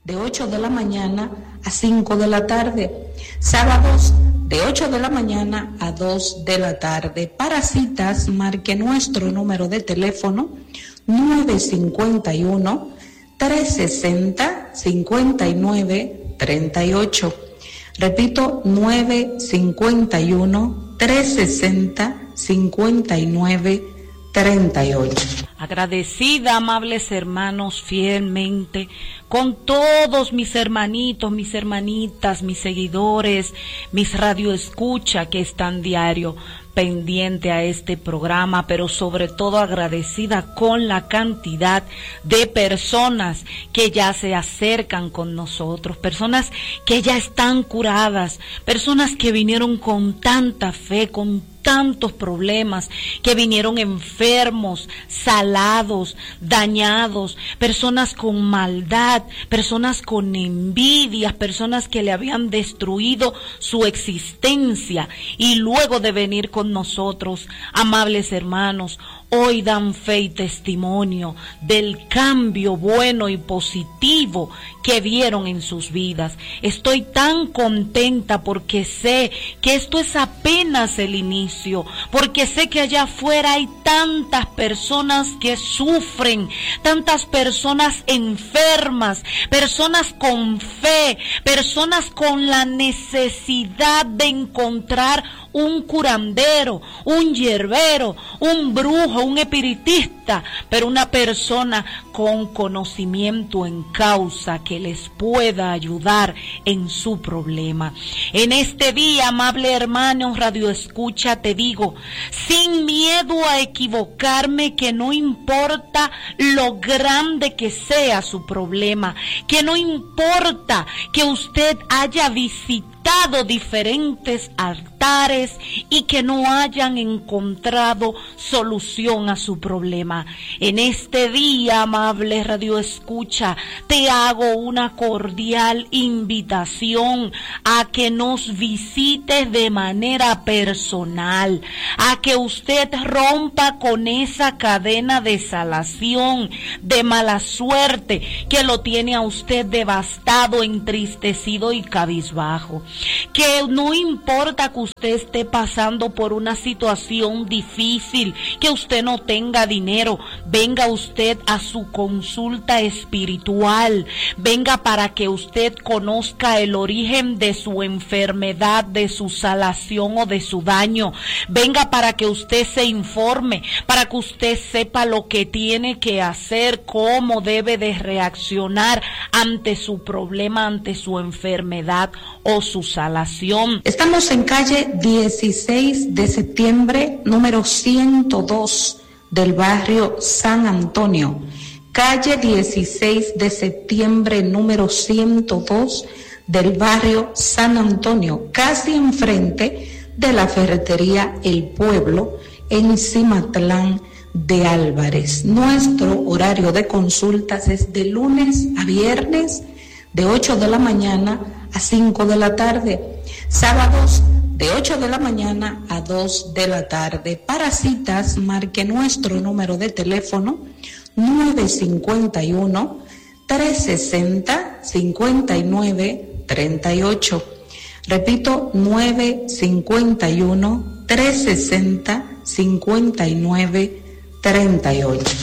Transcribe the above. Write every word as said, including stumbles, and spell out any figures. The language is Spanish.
de ocho de la mañana a cinco de la tarde. Sábados de ocho de la mañana a dos de la tarde. Para citas, marque nuestro número de teléfono nueve cinco uno, tres seis cero, cinco nueve tres ocho. Repito, nueve cinco uno, tres seis cero, cinco nueve treinta y ocho. Agradecida, amables hermanos, fielmente con todos mis hermanitos, mis hermanitas, mis seguidores, mis radioescucha que están diario pendiente a este programa, pero sobre todo agradecida con la cantidad de personas que ya se acercan con nosotros, personas que ya están curadas, personas que vinieron con tanta fe, con tantos problemas, que vinieron enfermos, salados, dañados, personas con maldad, personas con envidias, personas que le habían destruido su existencia, y luego de venir con nosotros, amables hermanos, hoy dan fe y testimonio del cambio bueno y positivo que vieron en sus vidas. Estoy tan contenta porque sé que esto es apenas el inicio, porque sé que allá afuera hay tantas personas que sufren, tantas personas enfermas, personas con fe, personas con la necesidad de encontrar un curandero, un hierbero, un brujo, un espiritista, pero una persona con conocimiento en causa que les pueda ayudar en su problema. En este día, amable hermano Radio Escucha, te digo, sin miedo a equivocarme, que no importa lo grande que sea su problema, que no importa que usted haya visitado diferentes altares y que no hayan encontrado solución a su problema. En este día, amable Radio Escucha, te hago una cordial invitación a que nos visites de manera personal, a que usted rompa con esa cadena de salación, de mala suerte que lo tiene a usted devastado, entristecido y cabizbajo. Que no importa que usted esté pasando por una situación difícil, que usted no tenga dinero, venga usted a su consulta espiritual, venga para que usted conozca el origen de su enfermedad, de su salación o de su daño, venga para que usted se informe, para que usted sepa lo que tiene que hacer, cómo debe de reaccionar ante su problema, ante su enfermedad o su salación. Estamos en calle dieciséis de septiembre, número ciento dos del barrio San Antonio. Calle dieciséis de septiembre, número ciento dos del barrio San Antonio, casi enfrente de la ferretería El Pueblo, en Cimatlán de Álvarez. Nuestro horario de consultas es de lunes a viernes, de ocho de la mañana a cinco de la tarde, sábados de ocho de la mañana a dos de la tarde. Para citas, marque nuestro número de teléfono nueve cinco uno, tres seis cero, cinco nueve tres ocho. Repito, nueve cinco uno, tres seis cero, cinco nueve tres ocho.